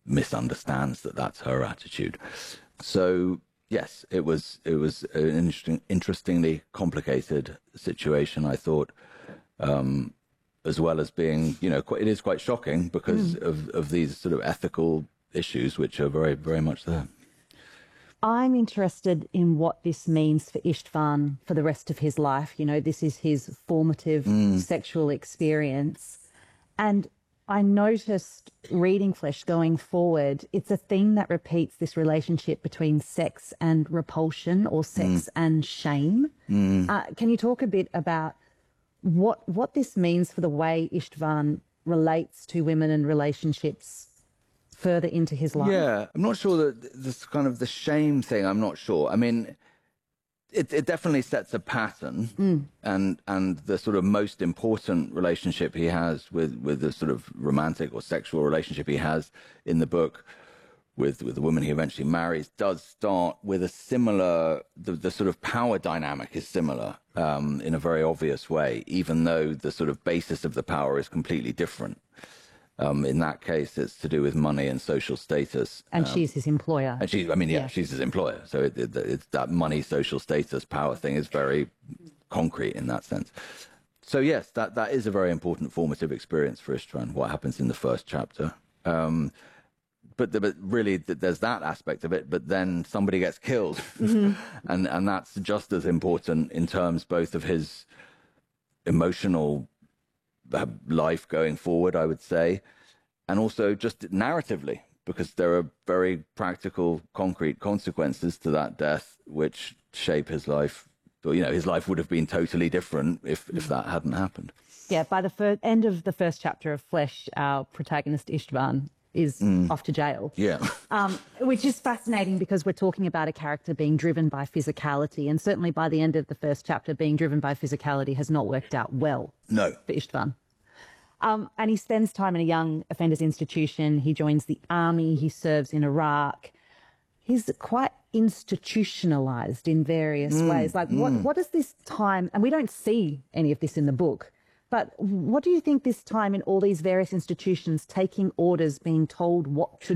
misunderstands that that's her attitude. So yes, it was an interestingly complicated situation, I thought, as well as being, it is quite shocking because of these sort of ethical issues, which are very, very much there. I'm interested in what this means for Istvan for the rest of his life. This is his formative sexual experience. And I noticed reading Flesh going forward, it's a theme that repeats, this relationship between sex and repulsion, or sex and shame. Can you talk a bit about what this means for the way Istvan relates to women and relationships further into his life? Yeah, I'm not sure that this kind of the shame thing, I'm not sure. I mean, it definitely sets a pattern, and the sort of most important relationship he has with the sort of romantic or sexual relationship he has in the book with the woman he eventually marries does start with a similar, the sort of power dynamic is similar in a very obvious way, even though the sort of basis of the power is completely different. In that case, it's to do with money and social status. And she's his employer. And she's his employer. So it's that money, social status, power thing is very concrete in that sense. So yes, that is a very important formative experience for Istvan, what happens in the first chapter. But really, there's that aspect of it, but then somebody gets killed. And that's just as important in terms both of his emotional life going forward, I would say, and also just narratively, because there are very practical, concrete consequences to that death which shape his life. His life would have been totally different if that hadn't happened. Yeah, by the end of the first chapter of Flesh, our protagonist Istvan is off to jail. Yeah. Which is fascinating because we're talking about a character being driven by physicality, and certainly by the end of the first chapter, being driven by physicality has not worked out well for Istvan. And he spends time in a young offenders institution. He joins the army. He serves in Iraq. He's quite institutionalized in various ways. Like, what is this time? And we don't see any of this in the book. But what do you think this time in all these various institutions, taking orders, being told what should